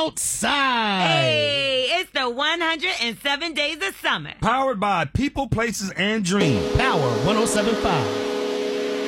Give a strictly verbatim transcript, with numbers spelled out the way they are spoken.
outside. Hey, it's the one hundred seven Days of Summer. Powered by People, Places, and Dreams. Power one oh seven point five.